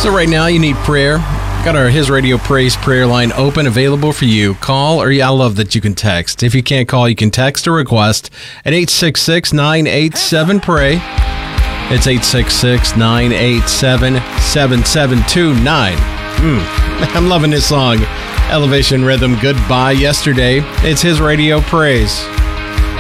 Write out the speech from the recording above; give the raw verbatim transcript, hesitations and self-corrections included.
So right now you need prayer. Got our His Radio Praise prayer line open, available for you. Call, or I love that you can text. If you can't call, you can text a request at eight six six, nine eight seven, pray. It's eight six six, nine eight seven, seven seven two nine. Mm, I'm loving this song. Elevation Rhythm, Goodbye Yesterday. It's His Radio Praise.